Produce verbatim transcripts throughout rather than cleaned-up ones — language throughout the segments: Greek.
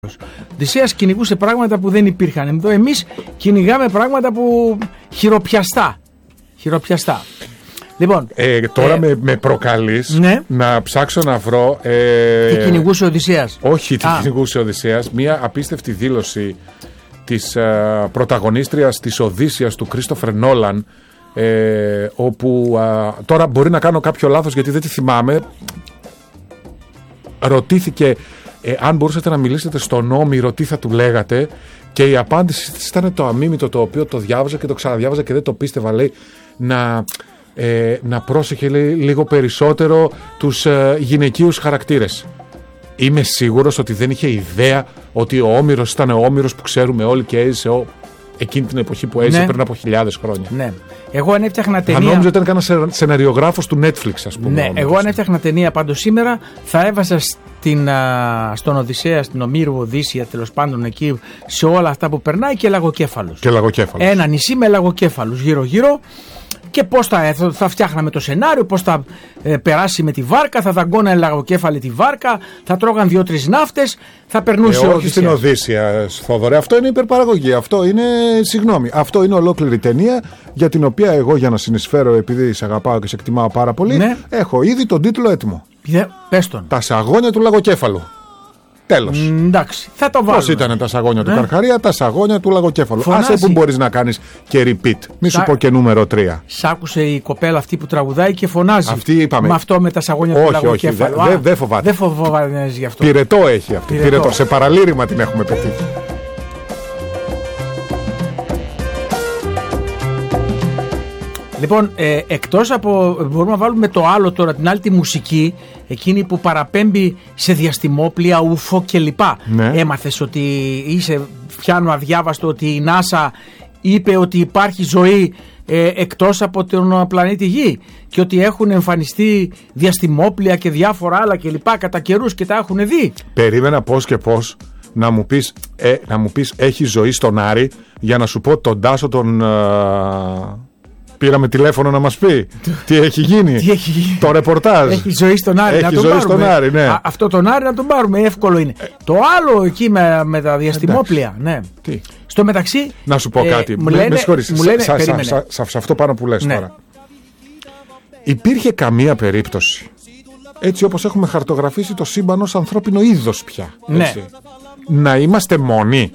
Οδυσσέας κυνηγούσε πράγματα που δεν υπήρχαν. Εδώ εμείς κυνηγάμε πράγματα που χειροπιαστά. Χειροπιαστά. Λοιπόν, ε, τώρα ε, με, με προκαλείς ναι. να ψάξω να βρω ε, τι κυνηγούσε ο Οδυσσέας. Όχι, τι Α. κυνηγούσε ο Οδυσσέας. Μια απίστευτη δήλωση της ε, πρωταγωνίστριας της Οδύσσειας του Κρίστοφερ Νόλαν, ε, όπου ε, τώρα μπορεί να κάνω κάποιο λάθος γιατί δεν τη θυμάμαι. Ρωτήθηκε ε, αν μπορούσατε να μιλήσετε στον Όμηρο τι θα του λέγατε, και η απάντηση της ήταν το αμίμητο, το οποίο το διάβαζα και το ξαναδιάβαζα και δεν το πίστευα. Λέει να, ε, να πρόσεχε, λέει, λίγο περισσότερο τους ε, γυναικείους χαρακτήρες. Είμαι σίγουρος ότι δεν είχε ιδέα ότι ο Όμηρος ήταν ο Όμηρος που ξέρουμε όλοι και έζησε ο, εκείνη την εποχή που έζησε, ναι, πριν από χιλιάδες χρόνια. Ναι. Εγώ αν έφτιαχνα ταινία. Αν νόμιζα ότι ήταν κανένα σεναριογράφος του Netflix, ας πούμε. Ναι, εγώ αν έφτιαχνα ταινία πάντως σήμερα θα έβαζα στην, α, στον Οδυσσέα, στην Ομήρου Οδύσσεια, τέλος πάντων εκεί, σε όλα αυτά που περνάει, και λαγοκέφαλους. Και λαγοκέφαλους. Ένα νησί με λαγοκέφαλους γύρω-γύρω. Και πώς θα, θα φτιάχναμε το σενάριο, πώς θα ε, περάσει με τη βάρκα, θα δαγκώνανε λαγοκέφαλη τη βάρκα, θα τρώγαν δύο-τρεις ναύτες, θα περνούσε ε, ο όχι στην Οδύσσεια, Θόδωρε. Αυτό είναι υπερπαραγωγή. Αυτό είναι, συγγνώμη, αυτό είναι ολόκληρη ταινία για την οποία εγώ, για να συνεισφέρω, επειδή σε αγαπάω και σε εκτιμάω πάρα πολύ, ναι, έχω ήδη τον τίτλο έτοιμο. Πε, πες τον. Τα σαγόνια του λαγοκέφαλου. Τέλος. Mm, εντάξει, θα το βάλουμε. Πώς ήταν τα σαγόνια ναι. του Καρχαρία, τα σαγόνια του λαγοκέφαλου. Φωνάζει. Άσε που μπορείς να κάνεις και repeat. Μη Σα... σου πω και νούμερο τρία. Σ' άκουσε η κοπέλα αυτή που τραγουδάει και φωνάζει. Αυτή είπαμε. Με αυτό με τα σαγόνια όχι, του λαγοκέφαλου. Όχι, δεν δε φοβάται. Δεν φοβάται γι' αυτό. Πυρετό έχει αυτή. Πυρετό. Πυρετό. Σε παραλήρημα την έχουμε πετύχει. Λοιπόν, ε, εκτός από, μπορούμε να βάλουμε το άλλο τώρα, την άλλη τη μουσική, εκείνη που παραπέμπει σε διαστημόπλια, ουφο κλπ. Ναι. Έμαθες ότι είσαι, πιάνω αδιάβαστο, ότι η NASA είπε ότι υπάρχει ζωή ε, εκτός από τον πλανήτη Γη και ότι έχουν εμφανιστεί διαστημόπλια και διάφορα άλλα κλπ. Κατά καιρούς και τα έχουν δει. Περίμενα πώς και πώς να μου πεις, ε, να μου πεις έχει ζωή στον Άρη, για να σου πω τον Τάσο τον... Ε... Πήραμε τηλέφωνο να μας πει τι έχει γίνει. Τι έχει γίνει. Το ρεπορτάζ. Έχει ζωή στον Άρη. Έχει να τον ζωή πάρουμε. στον Άρη, ναι. Α, αυτό τον Άρη να τον πάρουμε, εύκολο είναι. Ε, το άλλο εκεί με, με τα διαστημόπλια. Ναι. Τι. Στο μεταξύ. Να σου πω ε, κάτι. Μου λένε, με συγχωρείς. μου λένε, σα, σα, σα, σα, σε αυτό πάνω που λες, ναι, τώρα. Υπήρχε καμία περίπτωση, έτσι όπως έχουμε χαρτογραφήσει το σύμπαν ως ανθρώπινο είδος πια, ναι, έτσι, να είμαστε μόνοι?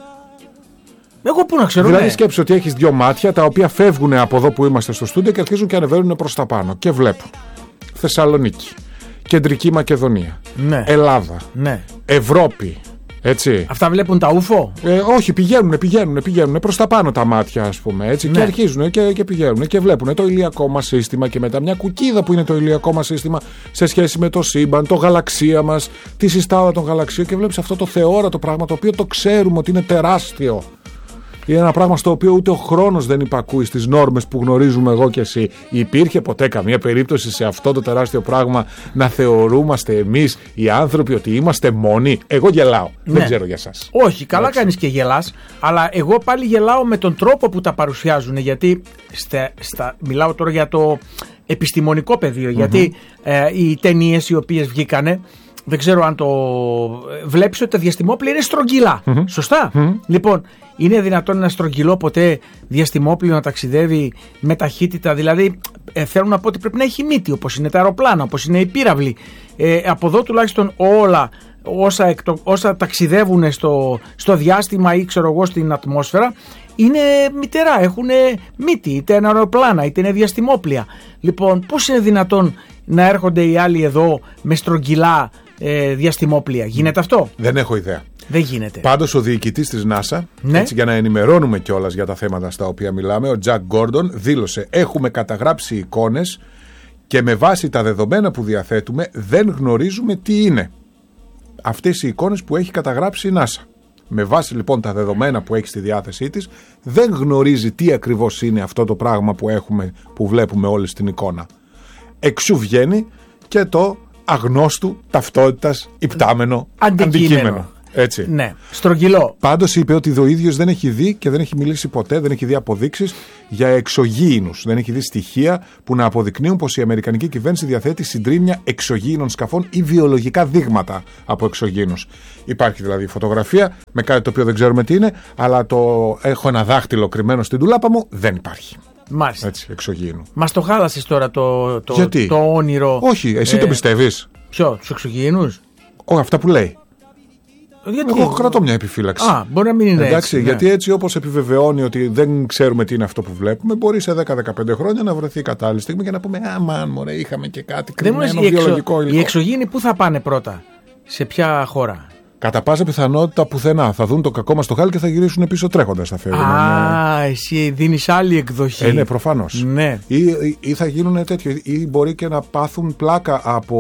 Εγώ πού να ξέρω. Δηλαδή, ναι, σκέψου ότι έχεις δύο μάτια τα οποία φεύγουν από εδώ που είμαστε στο στούντιο και αρχίζουν και ανεβαίνουν προς τα πάνω και βλέπουν Θεσσαλονίκη, Κεντρική Μακεδονία, ναι, Ελλάδα, ναι, Ευρώπη. Έτσι. Αυτά βλέπουν τα ούφο. Ε, όχι, πηγαίνουν, πηγαίνουν, πηγαίνουν προς τα πάνω τα μάτια, ας πούμε. Έτσι, ναι. Και αρχίζουν και, και πηγαίνουν και βλέπουν το ηλιακό μας σύστημα και μετά μια κουκίδα που είναι το ηλιακό μας σύστημα σε σχέση με το σύμπαν, το γαλαξία μας, τη συστάδα των γαλαξίων, και βλέπεις αυτό το θεόρατο πράγμα το οποίο το ξέρουμε ότι είναι τεράστιο. Είναι ένα πράγμα στο οποίο ούτε ο χρόνος δεν υπακούει στις νόρμες που γνωρίζουμε εγώ και εσύ. Υπήρχε ποτέ καμία περίπτωση σε αυτό το τεράστιο πράγμα να θεωρούμαστε εμείς οι άνθρωποι ότι είμαστε μόνοι? Εγώ γελάω. Ναι. Δεν ξέρω για σας. Όχι, καλά κάνεις και γελάς, αλλά εγώ πάλι γελάω με τον τρόπο που τα παρουσιάζουν, γιατί στα, στα, μιλάω τώρα για το επιστημονικό πεδίο, mm-hmm. γιατί ε, οι ταινίες οι οποίες βγήκανε, δεν ξέρω αν το βλέπεις ότι τα διαστημόπλια είναι στρογγυλά. Mm-hmm. Σωστά. Mm-hmm. Λοιπόν, είναι δυνατόν ένα στρογγυλό ποτέ διαστημόπλιο να ταξιδεύει με ταχύτητα? Δηλαδή, ε, θέλω να πω ότι πρέπει να έχει μύτη, όπως είναι τα αεροπλάνα, όπως είναι οι πύραυλοι. Ε, από εδώ τουλάχιστον όλα όσα, εκτο, όσα ταξιδεύουν στο, στο διάστημα ή ξέρω εγώ στην ατμόσφαιρα είναι μυτερά, έχουν μύτη, είτε είναι αεροπλάνα είτε είναι διαστημόπλια. Λοιπόν, πώς είναι δυνατόν να έρχονται οι άλλοι εδώ με στρογγυλά ε, διαστημόπλια? Γίνεται αυτό? Δεν έχω ιδέα. Δεν γίνεται. Πάντως ο διοικητής της NASA, ναι, έτσι, για να ενημερώνουμε κιόλας για τα θέματα στα οποία μιλάμε, ο Τζακ Γκόρντον δήλωσε: έχουμε καταγράψει εικόνες και με βάση τα δεδομένα που διαθέτουμε δεν γνωρίζουμε τι είναι αυτές οι εικόνες που έχει καταγράψει η NASA. Με βάση λοιπόν τα δεδομένα που έχει στη διάθεσή της, δεν γνωρίζει τι ακριβώς είναι αυτό το πράγμα που έχουμε, που βλέπουμε όλοι στην εικόνα. Εξού βγαίνει και το αγνώστου ταυτότητας υπτάμενο αντικείμενο. αντικείμενο. Έτσι. Ναι, στρογγυλό. Πάντως είπε ότι ο ίδιος δεν έχει δει και δεν έχει μιλήσει ποτέ, δεν έχει δει αποδείξεις για εξωγήινους. Δεν έχει δει στοιχεία που να αποδεικνύουν πως η Αμερικανική κυβέρνηση διαθέτει συντρίμμια εξωγήινων σκαφών ή βιολογικά δείγματα από εξωγήινους. Υπάρχει δηλαδή φωτογραφία με κάτι το οποίο δεν ξέρουμε τι είναι, αλλά το έχω ένα δάχτυλο κρυμμένο στην τουλάπα μου, δεν υπάρχει. Μάλιστα. Έτσι, εξωγήινου. Μας το χάλασες τώρα το, το, Γιατί? το όνειρο. Όχι, εσύ ε, το πιστεύεις? Ποιο, τους εξωγήινους? Όχι, αυτά που λέει. Γιατί? Εγώ κρατώ μια επιφύλαξη. Α, μπορεί να μην είναι εντάξει, έτσι. γιατί ναι. έτσι όπως επιβεβαιώνει ότι δεν ξέρουμε τι είναι αυτό που βλέπουμε, μπορεί σε δέκα με δεκαπέντε χρόνια να βρεθεί η κατάλληλη στιγμή και να πούμε Α, μαν, μωρέ, είχαμε και κάτι κρυμμένο βιολογικό εξω... υλικό. Οι εξωγήινοι πού θα πάνε πρώτα, σε ποια χώρα? Κατά πάσα πιθανότητα πουθενά. Θα δουν το κακό μας το χάλι και θα γυρίσουν πίσω τρέχοντας. Θα φεύγουν. Α, ναι. Εσύ δίνεις άλλη εκδοχή. Ε, ναι, προφανώς. Ναι. Ή, ή, ή θα γίνουν τέτοιο, ή μπορεί και να πάθουν πλάκα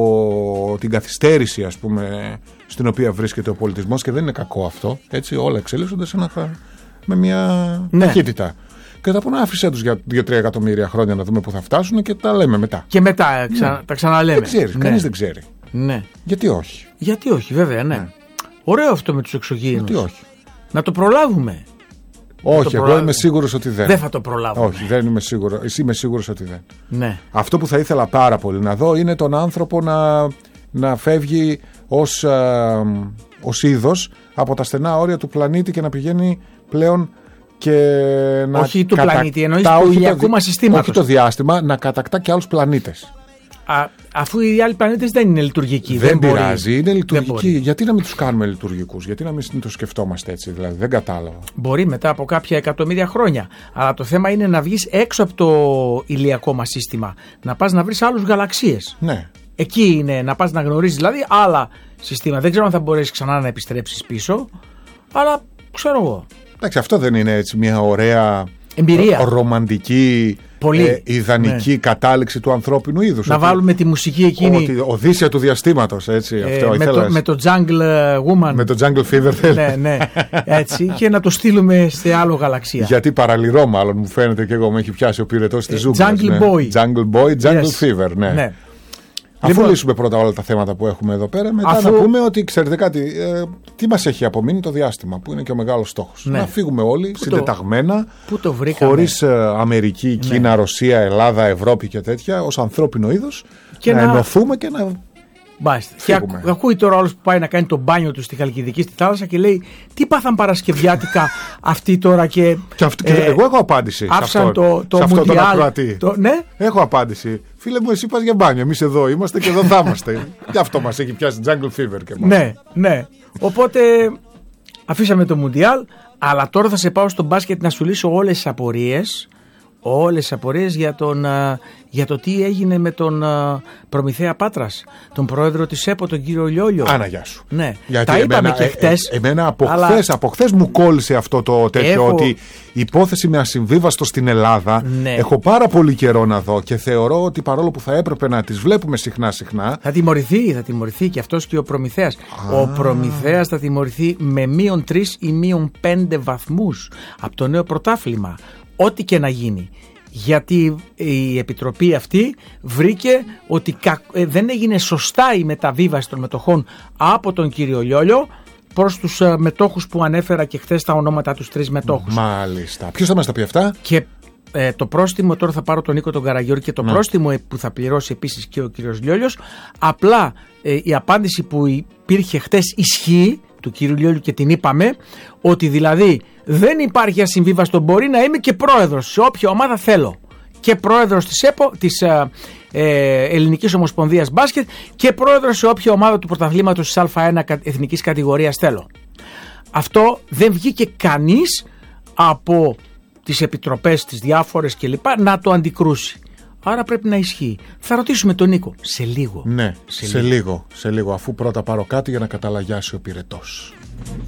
από την καθυστέρηση, ας πούμε, στην οποία βρίσκεται ο πολιτισμός, και δεν είναι κακό αυτό. Έτσι, όλα εξελίσσονται σε ένα, με μια ναι. ταχύτητα. Και θα πούνε άφησέ τους για δύο τρία εκατομμύρια χρόνια να δούμε πού θα φτάσουν και τα λέμε μετά. Και μετά ξα... ναι. τα ξαναλέμε. Δεν ξέρεις, ναι. κανείς δεν ξέρει. Ναι. Γιατί όχι? Γιατί όχι, βέβαια, ναι. ναι. Ωραίο αυτό με τους εξωγήινους. Γιατί όχι? Να το προλάβουμε. Όχι, το εγώ προλάβουμε. είμαι σίγουρος ότι δεν. Δεν θα το προλάβουμε. Όχι, δεν είμαι σίγουρος. Εσύ είμαι σίγουρος ότι δεν. Ναι. Αυτό που θα ήθελα πάρα πολύ να δω είναι τον άνθρωπο να, να φεύγει ως, α, ως είδος από τα στενά όρια του πλανήτη και να πηγαίνει πλέον και να όχι του κατα... πλανήτη, εννοείς τα, του όχι ηλιακού το, μας συστήματος. Όχι το διάστημα, να κατακτά και άλλους πλανήτες. Α, αφού οι άλλοι πλανήτες δεν είναι λειτουργικοί. Δεν, δεν πειράζει, είναι λειτουργικοί. Γιατί να μην τους κάνουμε λειτουργικούς, γιατί να μην το σκεφτόμαστε έτσι, δηλαδή δεν κατάλαβα. Μπορεί μετά από κάποια εκατομμύρια χρόνια. Αλλά το θέμα είναι να βγεις έξω από το ηλιακό μας σύστημα. Να πας να βρεις άλλους γαλαξίες. Ναι. Εκεί είναι να πας να γνωρίσεις δηλαδή άλλα συστήματα. Δεν ξέρω αν θα μπορέσεις ξανά να επιστρέψεις πίσω, αλλά ξέρω εγώ. Εντάξει, αυτό δεν είναι έτσι μια ωραία εμπειρία. Ρομαντική, ε, ιδανική ναι. κατάληξη του ανθρώπινου είδους. Να ότι, βάλουμε τη μουσική εκείνη. Ότι Οδύσσια του διαστήματος, έτσι. Ε, αυτό, με, το, με το Jungle Woman. Με το Jungle Fever. Ναι, ναι. Έτσι, και να το στείλουμε σε άλλο γαλαξία. Γιατί παραλυρώ, μάλλον μου φαίνεται και εγώ, με έχει πιάσει ο πυρετός της Ζούγκας. Jungle ναι. Boy. Jungle Boy, Jungle yes. Fever, ναι. ναι. Αφού λοιπόν, λύσουμε πρώτα όλα τα θέματα που έχουμε εδώ πέρα, μετά αφού... να πούμε ότι ξέρετε κάτι, ε, τι μας έχει απομείνει το διάστημα, που είναι και ο μεγάλος στόχος. Ναι. Να φύγουμε όλοι πού συντεταγμένα, το... χωρίς ε, Αμερική, ναι. Κίνα, Ρωσία, Ελλάδα, Ευρώπη και τέτοια, ως ανθρώπινο είδος, και να, να ενωθούμε και να Μάλιστα. Και ακού, ακούει τώρα όλος που πάει να κάνει το μπάνιο του στη Χαλκιδική, στη θάλασσα και λέει τι πάθαν Παρασκευιάτικα αυτοί τώρα και. και, αυτ, και ε, εγώ έχω απάντηση. Άφησαν σε αυτό, το, το σε αυτό Μουντιάλ, τον ακροατή. Το, ναι. Έχω απάντηση. Φίλε μου, εσύ πας για μπάνιο. Εμείς εδώ είμαστε και εδώ θα είμαστε. Γι' αυτό μας έχει πιάσει Jungle Fever και μας. Ναι, ναι. Οπότε αφήσαμε το Μουντιάλ, αλλά τώρα θα σε πάω στο μπάσκετ να σου λύσω όλες τις απορίες. Όλες τις απορίες για, τον, για το τι έγινε με τον Προμηθέα Πάτρας, τον πρόεδρο της ΕΠΟ, τον κύριο Λιόλιο. Άνα, γεια σου. Ναι. Γιατί τα εμένα, είπαμε και χτες. Ε, ε, εμένα από, αλλά... χθες, από χθες μου κόλλησε αυτό το τέτοιο έχω... ότι η υπόθεση με ασυμβίβαστο στην Ελλάδα, ναι. έχω πάρα πολύ καιρό να δω και θεωρώ ότι παρόλο που θα έπρεπε να τις βλέπουμε συχνά συχνά. Θα τιμωρηθεί, θα τιμωρηθεί και αυτός και ο Προμηθέας. Α. Ο Προμηθέας θα τιμωρηθεί με μείον τρεις ή μείον πέντε βαθμούς από το νέο πρωτάθλημα. Ό,τι και να γίνει. Γιατί η Επιτροπή αυτή βρήκε ότι δεν έγινε σωστά η μεταβίβαση των μετοχών από τον κύριο Λιόλιο προς τους μετόχους που ανέφερα και χθες τα ονόματα τους τρεις μετόχους. Μάλιστα. Ποιος θα μας τα πει αυτά? Και ε, το πρόστιμο, τώρα θα πάρω τον Νίκο τον Καραγιώρη και το ναι. πρόστιμο που θα πληρώσει επίσης και ο κύριος Λιόλιος. Απλά ε, η απάντηση που υπήρχε χθες ισχύει του κύριου Λιόλιου και την είπαμε, ότι δηλαδή δεν υπάρχει ασυμβίβαστο, μπορεί να είμαι και πρόεδρος σε όποια ομάδα θέλω. Και πρόεδρος της ΕΠΟ, της ε, ε, Ελληνικής Ομοσπονδίας Μπάσκετ, και πρόεδρος σε όποια ομάδα του πρωταθλήματος της Α1 εθνικής κατηγορίας θέλω. Αυτό δεν βγήκε κανείς από τις επιτροπές, τις διάφορες κλπ. Να το αντικρούσει. Άρα πρέπει να ισχύει. Θα ρωτήσουμε τον Νίκο σε λίγο. Ναι, σε, σε λίγο. λίγο, σε λίγο, αφού πρώτα πάρω κάτι για να καταλαγιάσει ο πυρετός.